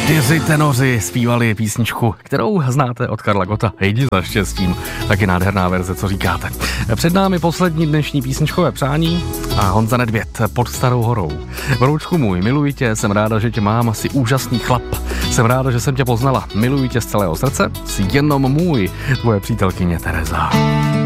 4 tenoři zpívali písničku, kterou znáte od Karla Gotta. Jdi za štěstím, taky nádherná verze, co říkáte. Před námi poslední dnešní písničkové přání a Honza Nedvěd Pod starou horou. Broučku můj, miluji tě, jsem ráda, že tě mám, jsi úžasný chlap. Jsem ráda, že jsem tě poznala, miluji tě z celého srdce, jsi jenom můj, tvoje přítelkyně Tereza.